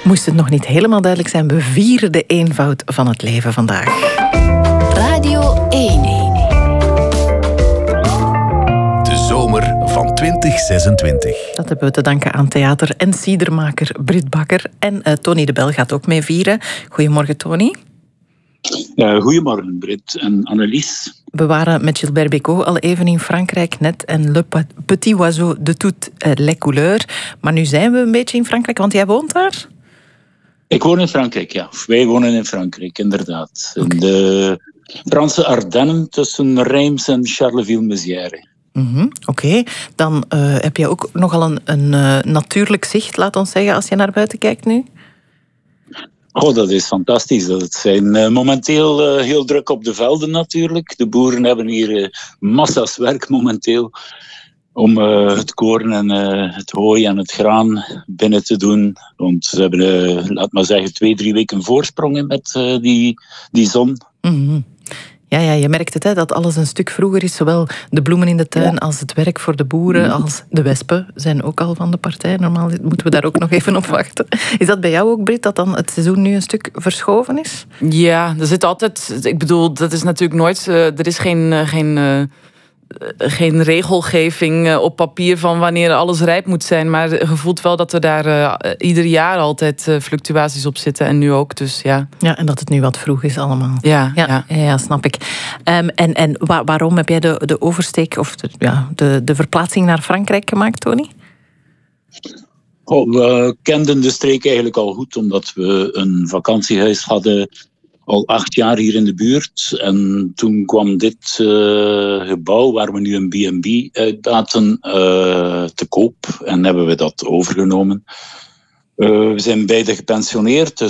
Moest het nog niet helemaal duidelijk zijn, we vieren de eenvoud van het leven vandaag. Radio 1. De zomer van 2026. Dat hebben we te danken aan theater- en cidermaker Brit Bakker. En Tony de Bel gaat ook mee vieren. Goedemorgen, Tony. Goedemorgen, Brit en Annelies. We waren met Gilbert Bécaud al even in Frankrijk net en Le Petit Oiseau de toutes les couleurs. Maar nu zijn we een beetje in Frankrijk, want jij woont daar? Ik woon in Frankrijk, ja. Wij wonen in Frankrijk, inderdaad. In de Franse Ardennen tussen Reims en Charleville-Mézières. Oké. Dan heb je ook nogal een natuurlijk zicht, laat ons zeggen, als je naar buiten kijkt nu. Oh, dat is fantastisch. Dat zijn momenteel heel druk op de velden natuurlijk. De boeren hebben hier massa's werk momenteel om het koren en het hooi en het graan binnen te doen. Want ze hebben, laat maar zeggen, 2-3 weken voorsprong met die zon. Mm-hmm. Ja, je merkt het, hè, dat alles een stuk vroeger is. Zowel de bloemen in de tuin als het werk voor de boeren, als de wespen zijn ook al van de partij. Normaal moeten we daar ook nog even op wachten. Is dat bij jou ook, Brit, dat dan het seizoen nu een stuk verschoven is? Ja, er zit altijd... Ik bedoel, dat is natuurlijk nooit... Er is geen regelgeving op papier van wanneer alles rijp moet zijn. Maar je voelt wel dat er daar ieder jaar altijd fluctuaties op zitten. En nu ook, dus ja. Ja, en dat het nu wat vroeg is allemaal. Ja, snap ik. En waarom heb jij de oversteek of de verplaatsing naar Frankrijk gemaakt, Tony? We kenden de streek eigenlijk al goed, omdat we een vakantiehuis hadden al 8 jaar hier in de buurt. En toen kwam dit gebouw, waar we nu een B&B uitbaten, te koop. En hebben we dat overgenomen. We zijn beide gepensioneerd, dus